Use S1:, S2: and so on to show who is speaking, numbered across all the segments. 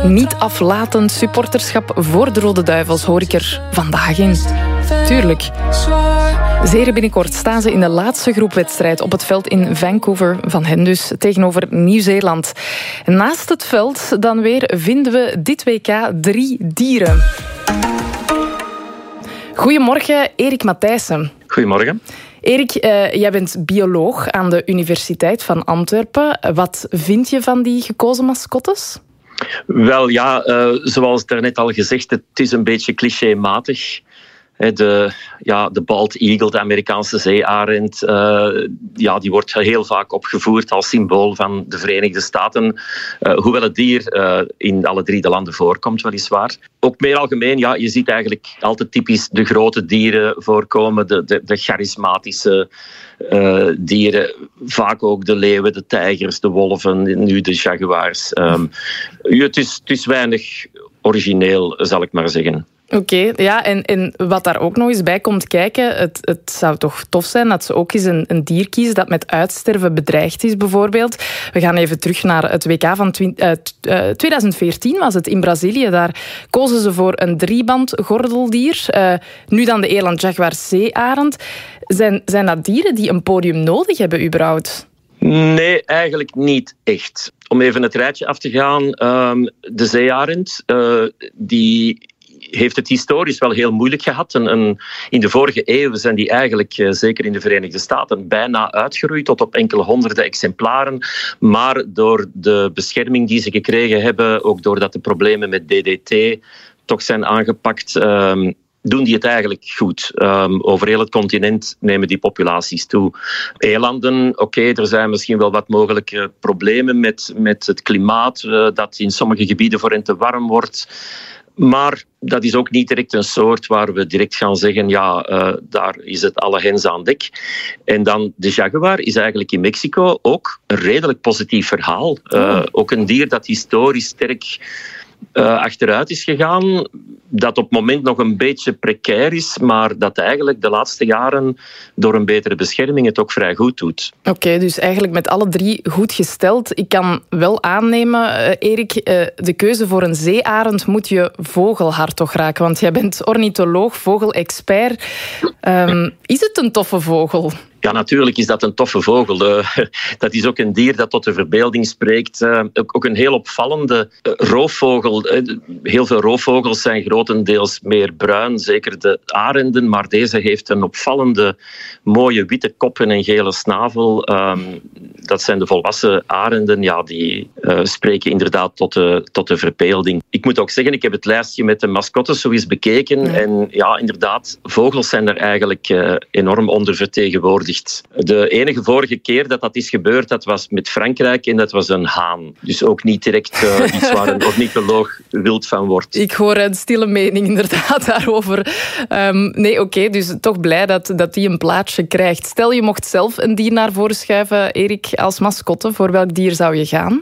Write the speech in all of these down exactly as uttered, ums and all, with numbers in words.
S1: Niet aflatend supporterschap voor de Rode Duivels hoor ik er vandaag in. Tuurlijk. Zeer binnenkort staan ze in de laatste groepwedstrijd op het veld in Vancouver, van hen dus, tegenover Nieuw-Zeeland. Naast het veld dan weer vinden we dit W K drie dieren. Goedemorgen, Erik Matthijssen.
S2: Goedemorgen.
S1: Erik, uh, jij bent bioloog aan de Universiteit van Antwerpen. Wat vind je van die gekozen mascottes?
S2: Wel ja, uh, zoals daarnet al gezegd, het is een beetje clichématig. De, ja, de bald eagle, de Amerikaanse zeearend, uh, ja, die wordt heel vaak opgevoerd als symbool van de Verenigde Staten. Uh, hoewel het dier uh, in alle drie de landen voorkomt, weliswaar. Ook meer algemeen, ja, je ziet eigenlijk altijd typisch de grote dieren voorkomen, de, de, de charismatische uh, dieren. Vaak ook de leeuwen, de tijgers, de wolven, nu de jaguars. Um, het, is, het is weinig origineel, zal ik maar zeggen.
S1: Oké, okay, ja, en, en wat daar ook nog eens bij komt kijken, het, het zou toch tof zijn dat ze ook eens een, een dier kiezen dat met uitsterven bedreigd is, bijvoorbeeld. We gaan even terug naar het W K van twintig veertien, was het in Brazilië. Daar kozen ze voor een drieband gordeldier. Uh, nu dan de eland jaguar zeearend. Zijn, zijn dat dieren die een podium nodig hebben, überhaupt?
S2: Nee, eigenlijk niet echt. Om even het rijtje af te gaan, um, de zeearend, uh, die heeft het historisch wel heel moeilijk gehad. En, en in de vorige eeuw zijn die eigenlijk, uh, zeker in de Verenigde Staten, bijna uitgeroeid tot op enkele honderden exemplaren. Maar door de bescherming die ze gekregen hebben, ook doordat de problemen met D D T toch zijn aangepakt, um, doen die het eigenlijk goed. Um, over heel het continent nemen die populaties toe. Elanden, oké, okay, er zijn misschien wel wat mogelijke problemen met, met het klimaat, uh, dat in sommige gebieden voor hen te warm wordt. Maar dat is ook niet direct een soort waar we direct gaan zeggen, ja, uh, daar is het alle hens aan dek. En dan de jaguar is eigenlijk in Mexico ook een redelijk positief verhaal. Uh, ook een dier dat historisch sterk uh, achteruit is gegaan, dat op het moment nog een beetje precair is, maar dat eigenlijk de laatste jaren door een betere bescherming het ook vrij goed doet.
S1: Oké, okay, dus eigenlijk met alle drie goed gesteld. Ik kan wel aannemen, uh, Erik, uh, de keuze voor een zeearend moet je vogelhart toch raken, want jij bent ornitholoog, vogelexpert. Um, is het een toffe vogel?
S2: Ja, natuurlijk is dat een toffe vogel. Uh, dat is ook een dier dat tot de verbeelding spreekt. Uh, ook een heel opvallende uh, roofvogel. Uh, heel veel roofvogels zijn grotendeels meer bruin, zeker de arenden, maar deze heeft een opvallende mooie witte kop en een gele snavel. Um, dat zijn de volwassen arenden, ja, die uh, spreken inderdaad tot de, tot de verbeelding. Ik moet ook zeggen, ik heb het lijstje met de mascottes zo eens bekeken. Ja. En ja, inderdaad, vogels zijn er eigenlijk uh, enorm ondervertegenwoordigd. De enige vorige keer dat dat is gebeurd, dat was met Frankrijk en dat was een haan. Dus ook niet direct uh, iets waar een ornitholoog wild van wordt.
S1: Ik hoor een stille mening inderdaad daarover. Um, nee, oké, okay, dus toch blij dat, dat die een plaatsje krijgt. Stel, je mocht zelf een dier naar voren schuiven, Erik, als mascotte. Voor welk dier zou je gaan?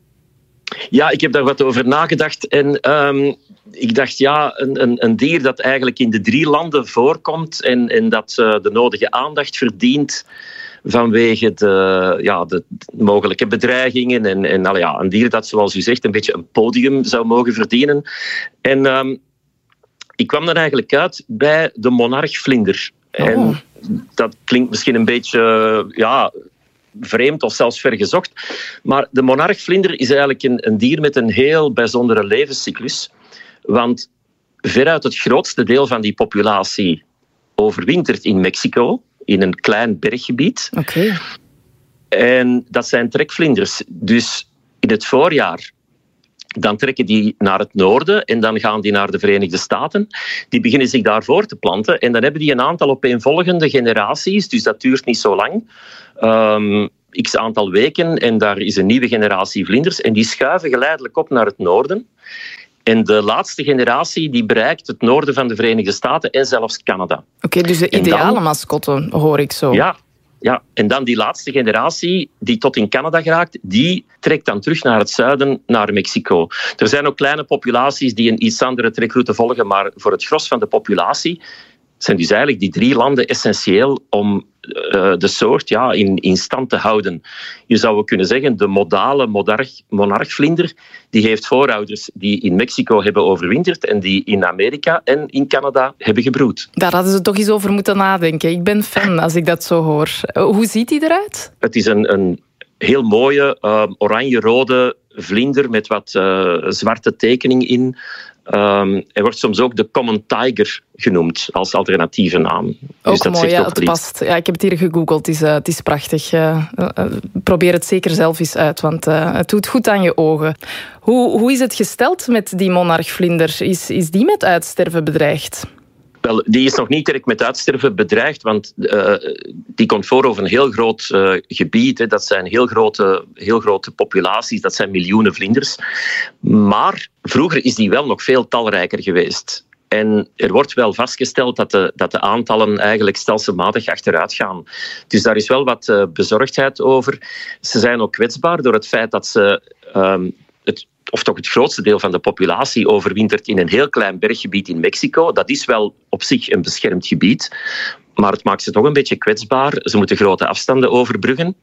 S2: Ja, ik heb daar wat over nagedacht en um, ik dacht, ja, een, een, een dier dat eigenlijk in de drie landen voorkomt en, en dat uh, de nodige aandacht verdient vanwege de, ja, de mogelijke bedreigingen en, en nou ja, een dier dat, zoals u zegt, een beetje een podium zou mogen verdienen. En um, ik kwam dan eigenlijk uit bij de monarchvlinder. Oh. En dat klinkt misschien een beetje, ja, vreemd of zelfs vergezocht. Maar de monarchvlinder is eigenlijk een, een dier met een heel bijzondere levenscyclus. Want veruit het grootste deel van die populatie overwintert in Mexico, in een klein berggebied.
S1: Okay.
S2: En dat zijn trekvlinders. Dus in het voorjaar, dan trekken die naar het noorden en dan gaan die naar de Verenigde Staten. Die beginnen zich daarvoor te planten en dan hebben die een aantal opeenvolgende generaties, dus dat duurt niet zo lang. Um, x aantal weken en daar is een nieuwe generatie vlinders en die schuiven geleidelijk op naar het noorden. En de laatste generatie die bereikt het noorden van de Verenigde Staten en zelfs Canada.
S1: Oké, okay, dus de ideale dan, mascotte, hoor ik zo.
S2: Ja, ja, en dan die laatste generatie die tot in Canada geraakt, die trekt dan terug naar het zuiden, naar Mexico. Er zijn ook kleine populaties die een iets andere trekroute volgen, maar voor het gros van de populatie zijn dus eigenlijk die drie landen essentieel om uh, de soort ja, in, in stand te houden. Je zou kunnen zeggen, de modale monarch, monarchvlinder die heeft voorouders die in Mexico hebben overwinterd en die in Amerika en in Canada hebben gebroed.
S1: Daar hadden ze toch eens over moeten nadenken. Ik ben fan als ik dat zo hoor. Hoe ziet die eruit?
S2: Het is een, een heel mooie uh, oranje-rode vlinder met wat uh, zwarte tekening in. Um, hij wordt soms ook de common tiger genoemd als alternatieve naam. Dus
S1: ook
S2: dat
S1: mooi,
S2: zegt
S1: ja,
S2: ook
S1: het
S2: iets.
S1: past. Ja, ik heb het hier gegoogeld, het is, uh, het is prachtig. Uh, uh, probeer het zeker zelf eens uit, want uh, het doet goed aan je ogen. Hoe, hoe is het gesteld met die monarchvlinder? Is, is die met uitsterven bedreigd?
S2: Wel, die is nog niet direct met uitsterven bedreigd, want uh, die komt voor over een heel groot uh, gebied. Hè. Dat zijn heel grote, heel grote populaties, dat zijn miljoenen vlinders. Maar vroeger is die wel nog veel talrijker geweest. En er wordt wel vastgesteld dat de, dat de aantallen eigenlijk stelselmatig achteruit gaan. Dus daar is wel wat uh, bezorgdheid over. Ze zijn ook kwetsbaar door het feit dat ze... Um, het of toch het grootste deel van de populatie overwintert in een heel klein berggebied in Mexico. Dat is wel op zich een beschermd gebied, maar het maakt ze toch een beetje kwetsbaar. Ze moeten grote afstanden overbruggen.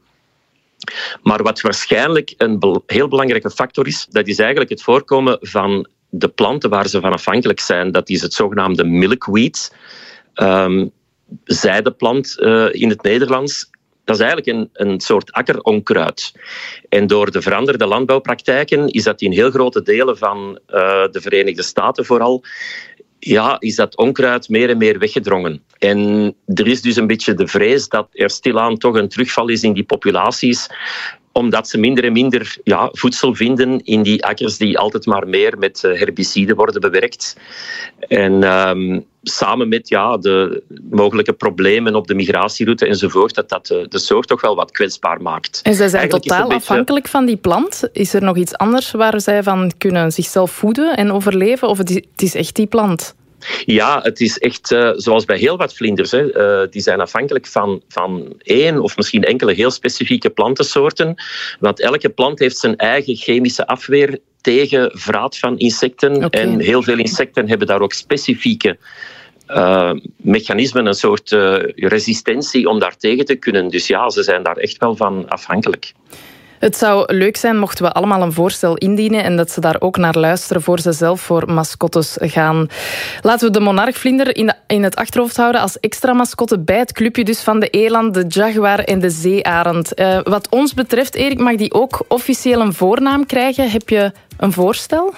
S2: Maar wat waarschijnlijk een be- heel belangrijke factor is, dat is eigenlijk het voorkomen van de planten waar ze van afhankelijk zijn. Dat is het zogenaamde milkweed, um, zijdeplant uh, in het Nederlands. Dat is eigenlijk een, een soort akkeronkruid. En door de veranderde landbouwpraktijken is dat in heel grote delen van uh, de Verenigde Staten vooral, ja, is dat onkruid meer en meer weggedrongen. En er is dus een beetje de vrees dat er stilaan toch een terugval is in die populaties, omdat ze minder en minder ja, voedsel vinden in die akkers die altijd maar meer met herbiciden worden bewerkt. En um, samen met ja, de mogelijke problemen op de migratieroute enzovoort, dat dat de, de soort toch wel wat kwetsbaar maakt.
S1: En zij zijn
S2: Eigenlijk
S1: totaal
S2: beetje...
S1: afhankelijk van die plant. Is er nog iets anders waar zij van kunnen zichzelf voeden en overleven? Of het is, het is echt die plant?
S2: Ja, het is echt uh, zoals bij heel wat vlinders. Hè. Uh, die zijn afhankelijk van, van één of misschien enkele heel specifieke plantensoorten. Want elke plant heeft zijn eigen chemische afweer tegen vraat van insecten. Okay. En heel veel insecten hebben daar ook specifieke uh, mechanismen, een soort uh, resistentie om daar tegen te kunnen. Dus ja, ze zijn daar echt wel van afhankelijk.
S1: Het zou leuk zijn mochten we allemaal een voorstel indienen en dat ze daar ook naar luisteren voor ze zelf voor mascottes gaan. Laten we de monarchvlinder in, de, in het achterhoofd houden als extra mascotte bij het clubje dus van de eland, de jaguar en de zeearend. Uh, wat ons betreft, Erik, mag die ook officieel een voornaam krijgen. Heb je een voorstel?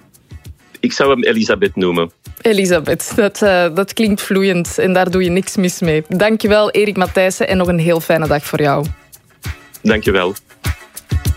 S2: Ik zou hem Elisabeth noemen.
S1: Elisabeth, dat, uh, dat klinkt vloeiend en daar doe je niks mis mee. Dankjewel, Erik Matthijssen, en nog een heel fijne dag voor jou.
S2: Dankjewel.